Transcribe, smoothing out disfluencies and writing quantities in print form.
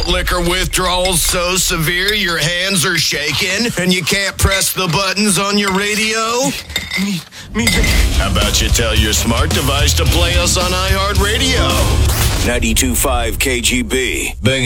Malt liquor withdrawal so severe your hands are shaking and you can't press the buttons on your radio? Me. How about you tell your smart device to play us on iHeartRadio? 92.5 KGB. Bang.